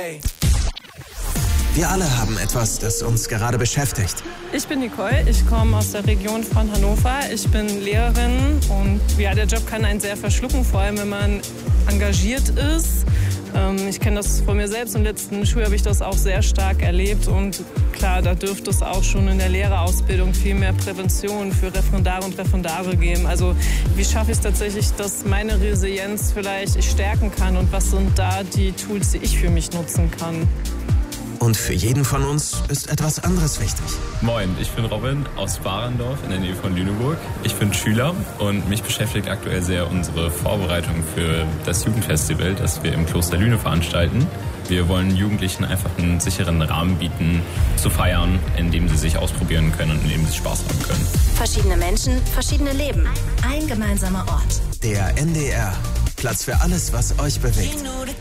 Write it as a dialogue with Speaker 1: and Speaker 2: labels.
Speaker 1: Wir alle haben etwas, das uns gerade beschäftigt.
Speaker 2: Ich bin Nicole, ich komme aus der Region von Hannover. Ich bin Lehrerin und ja, der Job kann einen sehr verschlucken, vor allem wenn man engagiert ist. Ich kenne das von mir selbst. Im letzten Schuljahr habe ich das auch sehr stark erlebt. Und klar, da dürfte es auch schon in der Lehrerausbildung viel mehr Prävention für Referendare und Referendare geben. Also wie schaffe ich es tatsächlich, dass meine Resilienz vielleicht ich stärken kann? Und was sind da die Tools, die ich für mich nutzen kann?
Speaker 1: Und für jeden von uns ist etwas anderes wichtig.
Speaker 3: Moin, ich bin Robin aus Barendorf in der Nähe von Lüneburg. Ich bin Schüler und mich beschäftigt aktuell sehr unsere Vorbereitung für das Jugendfestival, das wir im Kloster Lüne veranstalten. Wir wollen Jugendlichen einfach einen sicheren Rahmen bieten, zu feiern, in dem sie sich ausprobieren können und in dem sie Spaß haben können.
Speaker 4: Verschiedene Menschen, verschiedene Leben. Ein gemeinsamer Ort.
Speaker 1: Der NDR. Platz für alles, was euch bewegt.